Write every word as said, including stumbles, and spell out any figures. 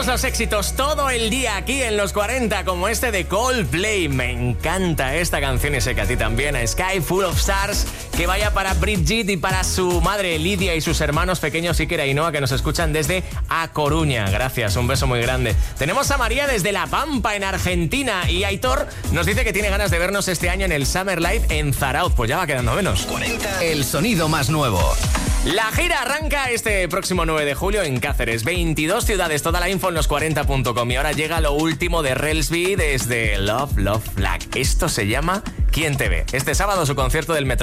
Todos los éxitos, todo el día aquí en los cuarenta, como este de Coldplay. Me encanta esta canción y sé que a ti también. A Sky Full of Stars, que vaya para Brigitte y para su madre Lidia y sus hermanos pequeños Iker y Ainhoa, que nos escuchan desde A Coruña. Gracias, un beso muy grande. Tenemos a María desde La Pampa, en Argentina, y Aitor nos dice que tiene ganas de vernos este año en el Summer Live en Zarauz. Pues ya va quedando menos. cuarenta, el sonido más nuevo. La gira arranca este próximo nueve de julio en Cáceres. veintidós ciudades, toda la info en los cuarenta punto com. Y ahora llega lo último de Relsby desde Love, Love, Black. Esto se llama ¿Quién te ve? Este sábado su concierto del Metro.